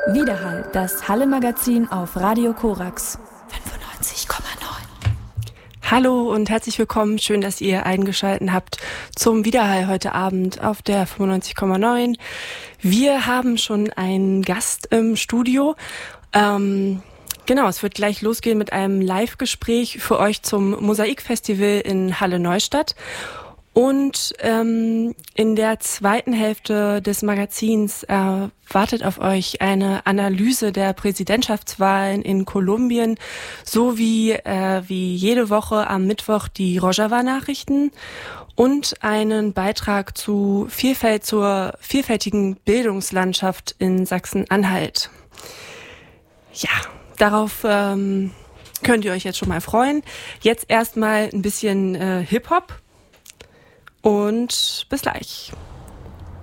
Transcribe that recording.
Widerhall, das Halle-Magazin auf Radio Korax 95,9. Hallo und herzlich willkommen. Schön, dass ihr eingeschaltet habt zum Widerhall heute Abend auf der 95,9. Wir haben schon einen Gast im Studio. Genau, es wird gleich losgehen mit einem Live-Gespräch für euch zum Mosaikfestival in Halle-Neustadt. Und in der zweiten Hälfte des Magazins wartet auf euch eine Analyse der Präsidentschaftswahlen in Kolumbien sowie wie jede Woche am Mittwoch die Rojava-Nachrichten und einen Beitrag zur vielfältigen Bildungslandschaft in Sachsen-Anhalt. Ja, darauf könnt ihr euch jetzt schon mal freuen. Jetzt erstmal ein bisschen Hip-Hop. Und bis gleich.